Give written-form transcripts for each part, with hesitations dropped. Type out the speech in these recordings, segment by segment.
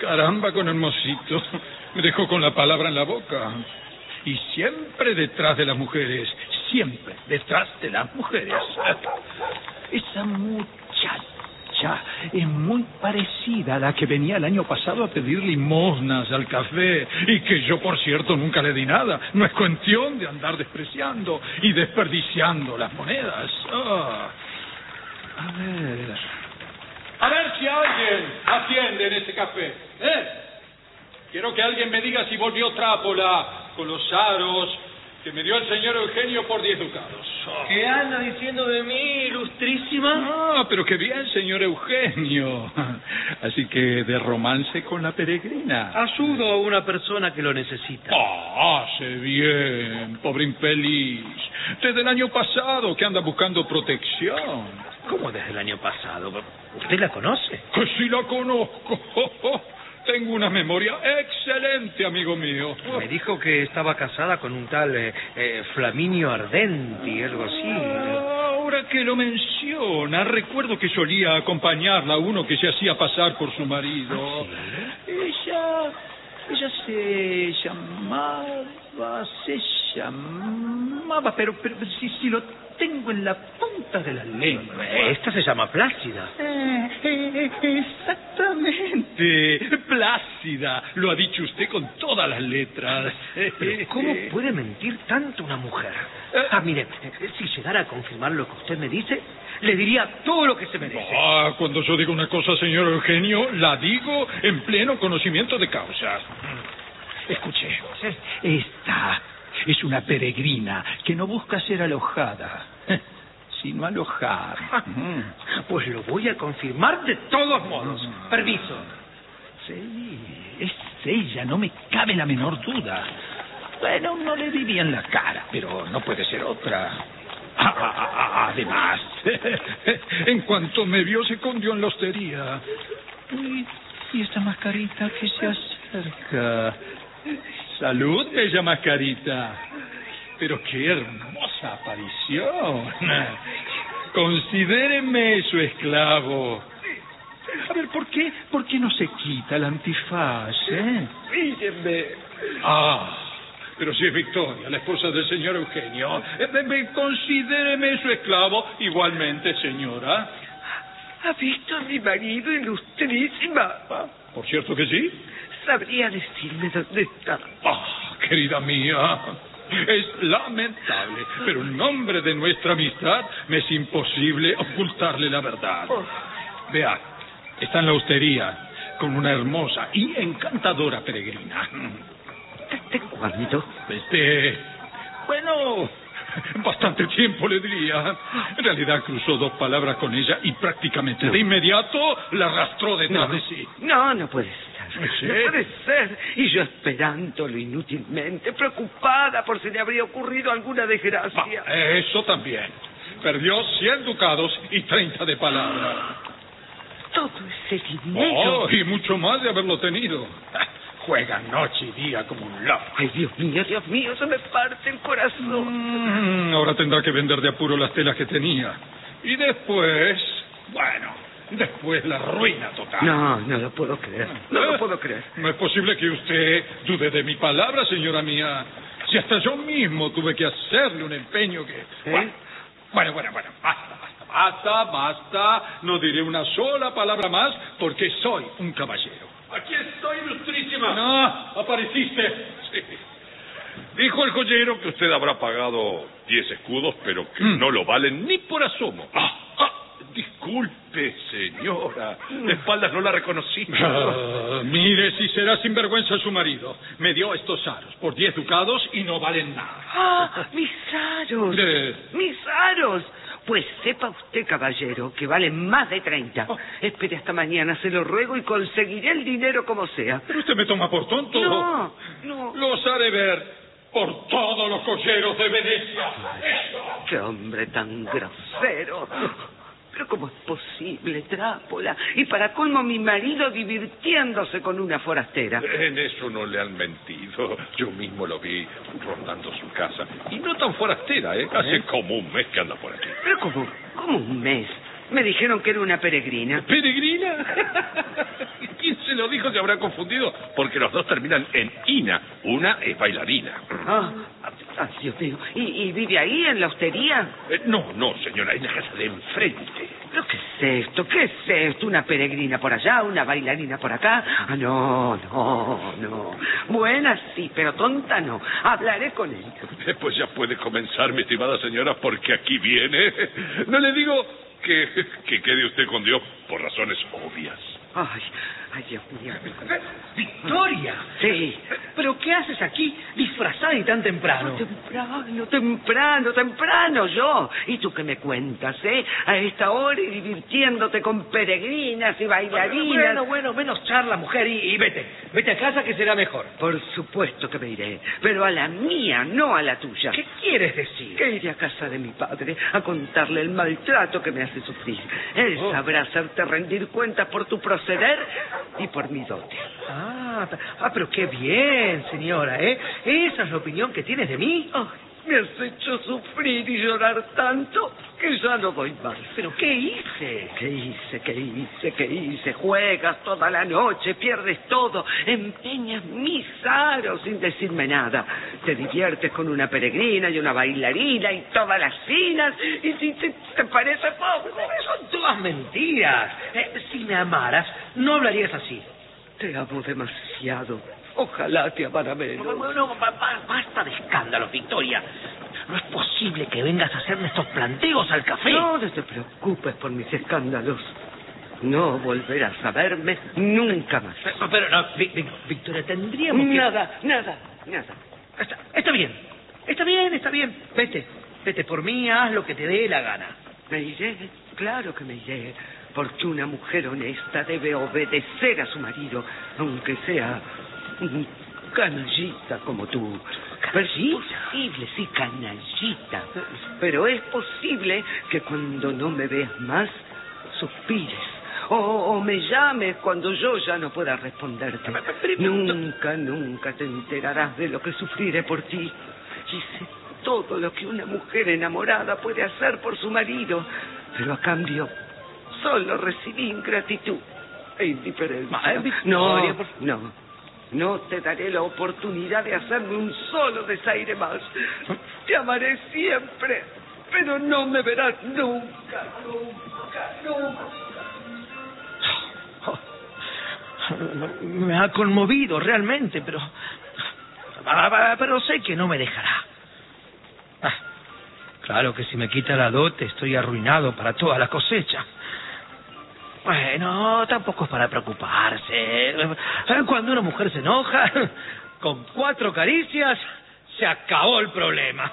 Caramba, con Hermosito. Me dejó con la palabra en la boca. Y siempre detrás de las mujeres. Siempre detrás de las mujeres. Esa muchacha es muy parecida a la que venía el año pasado a pedir limosnas al café. Y que yo, por cierto, nunca le di nada. No es cuestión de andar despreciando y desperdiciando las monedas. A ver si alguien atiende en ese café. Quiero que alguien me diga si volvió Trápola con los aros que me dio el señor Eugenio por 10 ducados. ¿Qué anda diciendo de mí, ilustrísima? Pero qué bien, señor Eugenio. Así que de romance con la peregrina. Ayudo a una persona que lo necesita. Hace bien, pobre infeliz. Desde el año pasado que anda buscando protección. ¿Cómo desde el año pasado? ¿Usted la conoce? Que sí la conozco. Tengo una memoria excelente, amigo mío. Me dijo que estaba casada con un tal Flaminio Ardenti, algo así. Ahora que lo menciona, recuerdo que solía acompañarla a uno que se hacía pasar por su marido. ¿Sí? Ella se llamaba, pero si lo tengo en la punta de la lengua. Esta se llama Plácida. Exactamente, Plácida. Lo ha dicho usted con todas las letras. ¿Pero cómo puede mentir tanto una mujer? Mire, si llegara a confirmar lo que usted me dice, le diría todo lo que se merece. Cuando yo digo una cosa, señor Eugenio, la digo en pleno conocimiento de causa. Escuche, esta es una peregrina que no busca ser alojada, sino alojar. Pues lo voy a confirmar de todos modos. Permiso. Sí, es ella, no me cabe la menor duda. Bueno, no le diría en la cara, pero no puede ser otra. Además, en cuanto me vio, se escondió en la hostería. Y esta mascarita que se acerca. Salud, bella mascarita. Pero qué hermosa aparición. Considéreme su esclavo. A ver, ¿por qué no se quita el antifaz, Mírenme. Pero si es Victoria, la esposa del señor Eugenio, considéreme su esclavo igualmente, señora. ¿Ha visto a mi marido, ilustrísima? Por cierto que sí. ¿Sabría decirme dónde está? Querida mía, es lamentable, pero en nombre de nuestra amistad me es imposible ocultarle la verdad. Vea, está en la hostería con una hermosa y encantadora peregrina. ¿Desde cuándo? Bueno, bastante tiempo le diría. En realidad cruzó 2 palabras con ella y prácticamente de inmediato la arrastró detrás de sí. No puede ser. ¿Sí? No puede ser. Y yo esperándolo inútilmente, preocupada por si le habría ocurrido alguna desgracia. Eso también. Perdió 100 ducados y 30 de palabra. Todo ese dinero. Y mucho más de haberlo tenido. Juega noche y día como un loco. Ay, Dios mío, se me parte el corazón. Ahora tendrá que vender de apuro las telas que tenía. Y después, después la ruina total. No lo puedo creer. No lo puedo creer. No es posible que usted dude de mi palabra, señora mía. Si hasta yo mismo tuve que hacerle un empeño que... Bueno, basta. No diré una sola palabra más porque soy un caballero. Aquí estoy, ilustrísima. No, apareciste. Sí. Dijo el joyero que usted habrá pagado 10 escudos, pero que no lo valen ni por asomo. Disculpe, señora. De espaldas no la reconocí. Mire, si será sinvergüenza su marido. Me dio estos aros por 10 ducados y no valen nada. ¡Mis aros! ¡Mis aros! Pues sepa usted, caballero, que valen más de 30. Espere hasta mañana, se lo ruego, y conseguiré el dinero como sea. Pero usted me toma por tonto. No. Los haré ver por todos los cocheros de Venecia. ¡Qué hombre tan grosero! Pero ¿cómo es posible, Trápola? Y para colmo, mi marido divirtiéndose con una forastera. En eso no le han mentido. Yo mismo lo vi rondando su casa. Y no tan forastera, Hace como un mes que anda por aquí. Pero ¿cómo un mes? Me dijeron que era una peregrina. ¿Peregrina? ¿Quién se lo dijo? habrá confundido porque los dos terminan en Ina. Una es bailarina. Dios mío. ¿Y vive ahí, en la hostería? No, señora, en la casa de enfrente. ¿Pero qué es esto? ¿Qué es esto? ¿Una peregrina por allá, una bailarina por acá? No. Buena sí, pero tonta no. Hablaré con él. Pues ya puede comenzar, mi estimada señora, porque aquí viene. No le digo que quede usted con Dios por razones obvias. Ay, Dios mío. ¡Victoria! Sí. ¿Pero qué haces aquí disfrazada y tan temprano? Temprano yo. ¿Y tú qué me cuentas, a esta hora y divirtiéndote con peregrinas y bailarinas? Bueno, menos charla, mujer, y vete. Vete a casa que será mejor. Por supuesto que me iré, pero a la mía, no a la tuya. ¿Qué quieres decir? Que iré a casa de mi padre a contarle el maltrato que me hace sufrir. Él sabrá hacerte rendir cuentas por tu proceder y por mi dote. Pero qué bien, señora, ¿Esa es la opinión que tienes de mí? Me has hecho sufrir y llorar tanto que ya no doy más. ¿Pero qué hice? ¿Qué hice? Juegas toda la noche, pierdes todo, empeñas mis aros sin decirme nada. Te diviertes con una peregrina y una bailarina y todas las cinas. ¿Y si te parece poco? Son todas mentiras. Si me amaras, no hablarías así. Te amo demasiado. Ojalá te amara menos. Basta de escándalos, Victoria. No es posible que vengas a hacerme estos planteos al café. No te preocupes por mis escándalos. No volverás a verme nunca más. Pero no, Victoria, tendríamos que... Nada. Está bien. Vete por mí, haz lo que te dé la gana. Me iré, claro que me iré. Porque una mujer honesta debe obedecer a su marido, aunque sea un canallita como tú. Canallita. Pero es posible que cuando no me veas más, suspires. O me llames cuando yo ya no pueda responderte. Nunca te enterarás de lo que sufriré por ti. Y sé todo lo que una mujer enamorada puede hacer por su marido. Pero a cambio, solo recibí ingratitud e indiferencia. No te daré la oportunidad de hacerme un solo desaire más. Te amaré siempre, pero no me verás nunca. Me ha conmovido realmente, pero sé que no me dejará. Claro que si me quita la dote estoy arruinado para toda la cosecha. Bueno, tampoco es para preocuparse. Cuando una mujer se enoja, con 4 caricias se acabó el problema.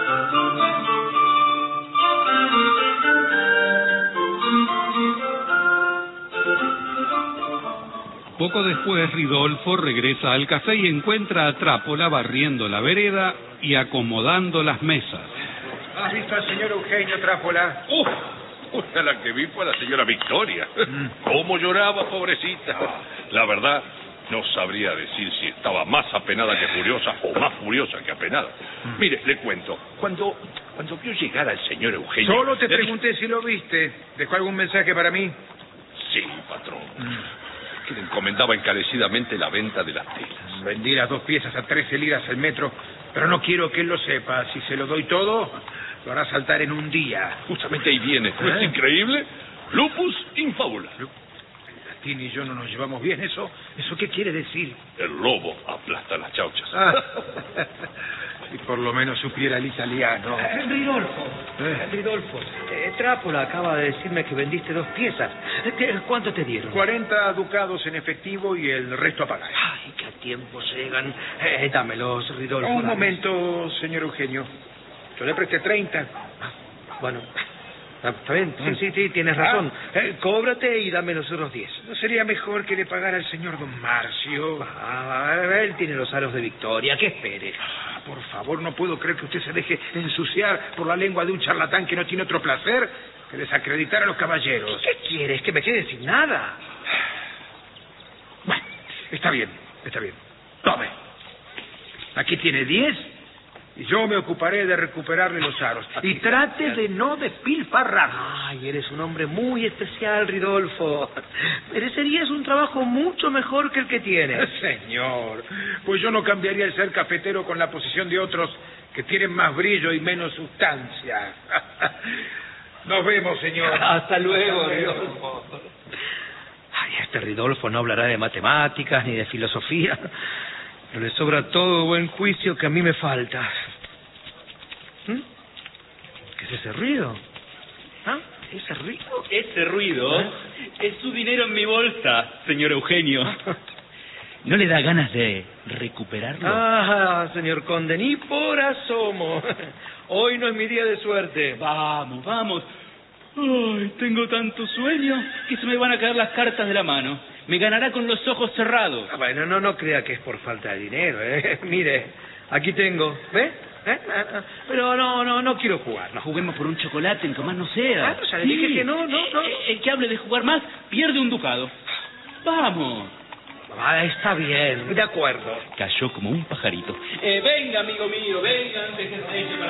Poco después, Ridolfo regresa al café y encuentra a Trápola barriendo la vereda y acomodando las mesas. ¿Has visto al señor Eugenio, Trápola? La que vi fue la señora Victoria. ¿Cómo lloraba, pobrecita? La verdad, no sabría decir si estaba más apenada que furiosa o más furiosa que apenada. Mire, le cuento. Cuando vio llegar al señor Eugenio... Solo te pregunté si lo viste. ¿Dejó algún mensaje para mí? Sí, patrón. Que le encomendaba encarecidamente la venta de las telas. Vendí las 2 piezas a 13 liras el metro, pero no quiero que él lo sepa. Si se lo doy todo, lo hará saltar en un día. Justamente ahí viene. ¿No es increíble? Lupus in fabula. Martín y yo no nos llevamos bien. ¿Eso qué quiere decir? El lobo aplasta las chauchas. Si por lo menos supiera el italiano. Ridolfo, Trápola acaba de decirme que vendiste 2 piezas. ¿Cuánto te dieron? 40 ducados en efectivo y el resto a pagar. Ay, qué tiempo llegan. Dámelos, Ridolfo. Un momento, señor Eugenio. Yo le presté 30. Bueno, está bien. Sí, tienes razón. Cóbrate y dame los otros 10. ¿No sería mejor que le pagara al señor don Marcio? Él tiene los aros de Victoria. ¿Qué espere? Por favor, no puedo creer que usted se deje ensuciar por la lengua de un charlatán que no tiene otro placer que desacreditar a los caballeros. ¿Qué quieres? ¿Que me quede sin nada? Bueno, está bien. Tome. Aquí tiene 10 Y yo me ocuparé de recuperarle los aros. Y trate de no despilfarrar. Ay, eres un hombre muy especial, Ridolfo. Merecerías un trabajo mucho mejor que el que tienes. Señor, pues yo no cambiaría el ser cafetero con la posición de otros que tienen más brillo y menos sustancia. Nos vemos, señor. Hasta luego, Ridolfo. Ay, este Ridolfo no hablará de matemáticas ni de filosofía. Pero le sobra todo buen juicio que a mí me falta. ¿Qué es ese ruido? ¿Ah? ¿Ese ruido? Ese ruido es su dinero en mi bolsa, señor Eugenio. ¿No le da ganas de recuperarlo? Ah, señor conde, ni por asomo. Hoy no es mi día de suerte. Vamos, vamos. Ay, tengo tanto sueño que se me van a caer las cartas de la mano. Me ganará con los ojos cerrados. Bueno, no crea que es por falta de dinero, ¿eh? Mire, aquí tengo, ¿ve? Pero no quiero jugar, no. Juguemos por un chocolate, en que más no sea. Ah, ya le dije que no. El que hable de jugar más pierde un ducado. Vamos. Ah, está bien, de acuerdo. Cayó como un pajarito. Venga, amigo mío, venga antes que se eche para